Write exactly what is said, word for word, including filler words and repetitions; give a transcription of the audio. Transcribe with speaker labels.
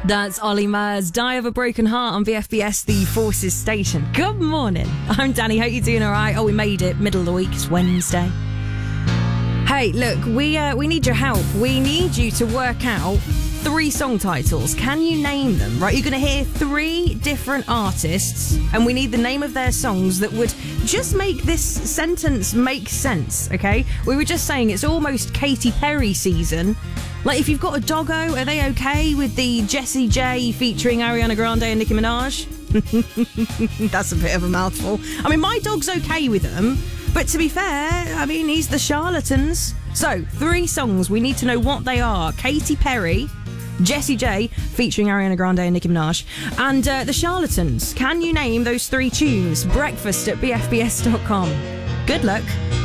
Speaker 1: That's Ollie Murs, Die of a Broken Heart on V F B S, the Forces station. Good morning. I'm Danny. Hope you're doing all right. Oh, we made it. Middle of the week. It's Wednesday. Hey, look, we uh, we need your help. We need you to work out three song titles. Can you name them? Right, you're going to hear three different artists, and we need the name of their songs that would just make this sentence make sense, okay? We were just saying it's almost Katy Perry season. Like, if you've got a doggo, are they okay with the Jessie J featuring Ariana Grande and Nicki Minaj? That's a bit of a mouthful. I mean, my dog's okay with them, but to be fair, I mean, he's the Charlatans. So, three songs, we need to know what they are. Katy Perry, Jessie J featuring Ariana Grande and Nicki Minaj, and uh, the Charlatans. Can you name those three tunes? Breakfast at b f b s dot com. Good luck.